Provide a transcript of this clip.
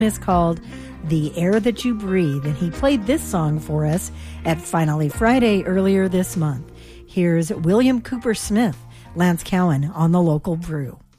is called The Air That You Breathe, and he played this song for us at Finally Friday earlier this month. Here's William Cooper Smith, Lance Cowan on the Local Brew.